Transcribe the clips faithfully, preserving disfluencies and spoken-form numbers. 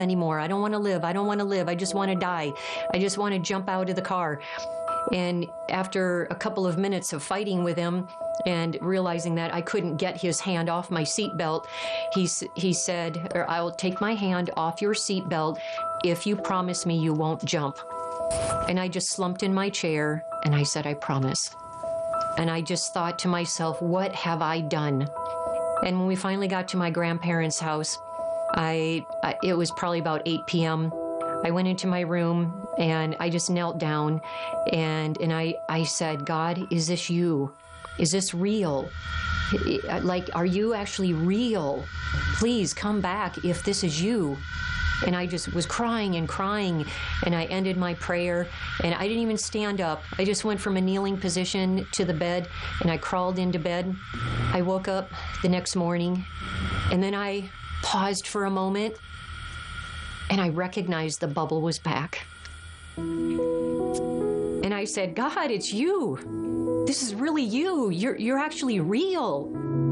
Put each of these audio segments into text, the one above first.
anymore. I don't want to live. I don't want to live. I just want to die. I just want to jump out of the car. And after a couple of minutes of fighting with him and realizing that I couldn't get his hand off my seatbelt, he, he said, or I'll take my hand off your seatbelt if you promise me you won't jump. And I just slumped in my chair and I said, I promise. And I just thought to myself, what have I done? And when we finally got to my grandparents' house, I, I it was probably about eight p.m. I went into my room and I just knelt down and, and I, I said, God, is this you? Is this real? Like, are you actually real? Please come back if this is you. And I just was crying and crying, and I ended my prayer, and I didn't even stand up. I just went from a kneeling position to the bed, and I crawled into bed. I woke up the next morning, and then I paused for a moment, and I recognized the bubble was back. And I said, God, it's you. This is really you. You're, you're actually real.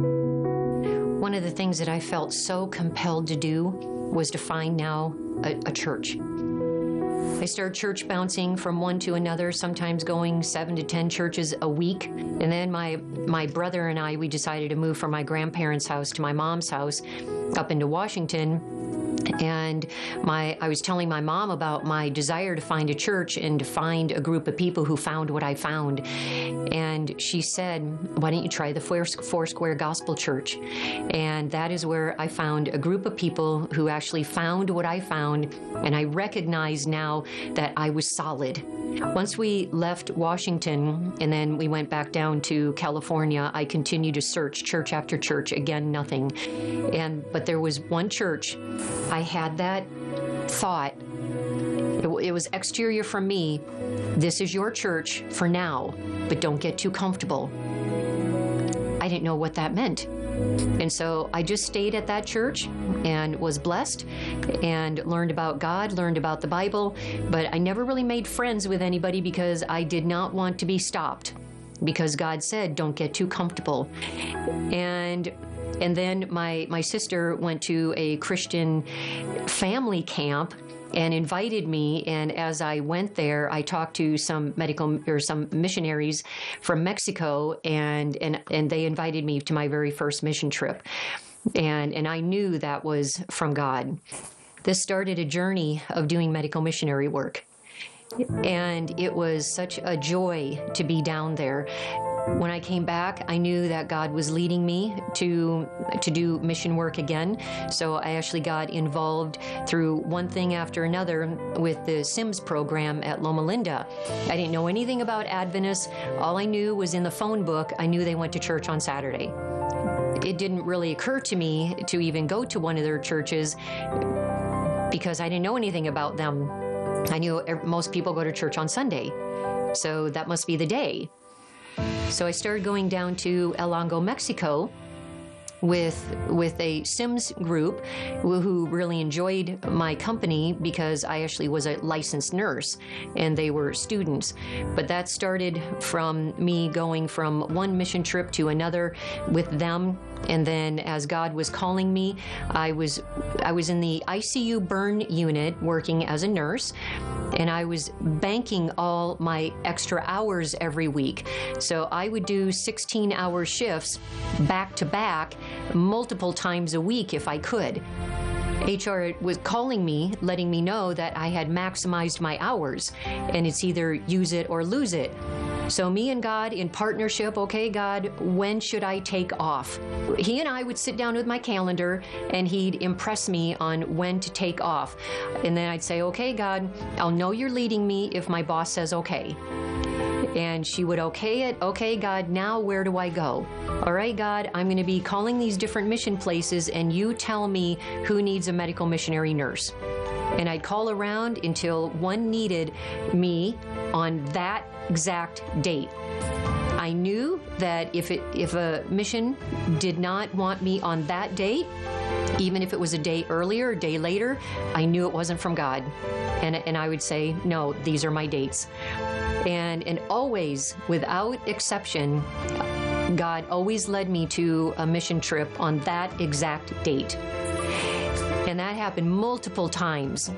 One of the things that I felt so compelled to do was to find now a, a church. I started church bouncing from one to another, sometimes going seven to ten churches a week. And then my, my brother and I, we decided to move from my grandparents' house to my mom's house up into Washington. And my, I was telling my mom about my desire to find a church and to find a group of people who found what I found. And she said, why don't you try the Foursquare Gospel Church? And that is where I found a group of people who actually found what I found. And I recognize now that I was solid. Once we left Washington and then we went back down to California, I continued to search church after church. Again, nothing. And but there was one church. I had that thought. It, it was exterior from me. This is your church for now, but don't get too comfortable. I didn't know what that meant. And so I just stayed at that church and was blessed and learned about God, learned about the Bible, but I never really made friends with anybody because I did not want to be stopped because God said, don't get too comfortable. And and then my, my sister went to a Christian family camp and invited me, and as I went there, I talked to some medical or some missionaries from Mexico, and and and they invited me to my very first mission trip, and and I knew that was from God. This started a journey of doing medical missionary work, and it was such a joy to be down there. When I came back, I knew that God was leading me to to do mission work again. So I actually got involved through one thing after another with the Sims program at Loma Linda. I didn't know anything about Adventists. All I knew was in the phone book, I knew they went to church on Saturday. It didn't really occur to me to even go to one of their churches because I didn't know anything about them. I knew most people go to church on Sunday, so that must be the day. So I started going down to El Hongo, Mexico with with a Sims group who, who really enjoyed my company because I actually was a licensed nurse and they were students. But that started from me going from one mission trip to another with them. And then as God was calling me, I was I was in the I C U burn unit working as a nurse, and I was banking all my extra hours every week. So I would do sixteen hour shifts back to back multiple times a week if I could. H R was calling me, letting me know that I had maximized my hours, and it's either use it or lose it. So me and God in partnership, okay, God, when should I take off? He and I would sit down with my calendar and he'd impress me on when to take off. And then I'd say, okay, God, I'll know you're leading me if my boss says okay. And she would okay it. Okay, God, now where do I go? All right, God, I'm going to be calling these different mission places and you tell me who needs a medical missionary nurse. And I'd call around until one needed me on that exact date. I knew that if it if a mission did not want me on that date, even if it was a day earlier, a day later, I knew it wasn't from God. And, and I would say, no, these are my dates. And, and always, without exception, God always led me to a mission trip on that exact date. And that happened multiple times.